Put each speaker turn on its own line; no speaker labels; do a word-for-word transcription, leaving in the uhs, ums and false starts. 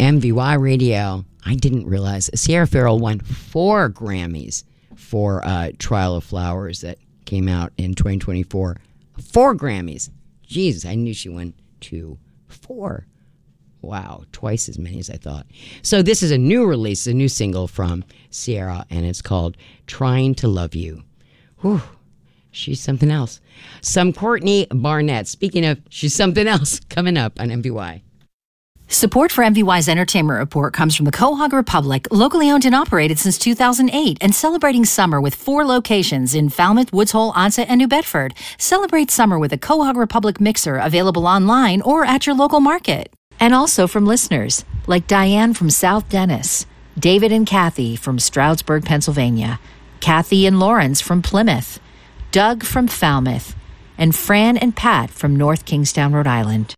M V Y Radio. I didn't realize Sierra Farrell won four Grammys for uh, Trial of Flowers that came out in twenty twenty-four. Four Grammys. Jesus, I knew she won two. Four. Wow, twice as many as I thought. So this is a new release, a new single from Sierra, and it's called Trying to Love You. Whew, she's something else. Some Courtney Barnett. Speaking of, she's something else, coming up on M V Y.
Support for M V Y's Entertainment Report comes from the Quahog Republic, locally owned and operated since two thousand eight, and celebrating summer with four locations in Falmouth, Woods Hole, Onset, and New Bedford. Celebrate summer with a Quahog Republic mixer available online or at your local market. And also from listeners like Diane from South Dennis, David and Kathy from Stroudsburg, Pennsylvania, Kathy and Lawrence from Plymouth, Doug from Falmouth, and Fran and Pat from North Kingstown, Rhode Island.